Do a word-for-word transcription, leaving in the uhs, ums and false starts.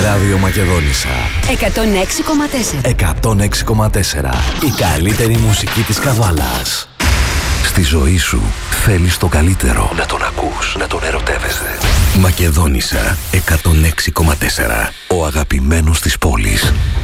Ράδιο Μακεδόνισσα εκατόν έξι κόμμα τέσσερα. εκατόν έξι κόμμα τέσσερα. Η καλύτερη μουσική της Καβάλας. Στη ζωή σου θέλεις το καλύτερο. Να τον ακούς, να τον ερωτεύεσαι. Μακεδόνισσα εκατόν έξι κόμμα τέσσερα. Ο αγαπημένος της πόλης.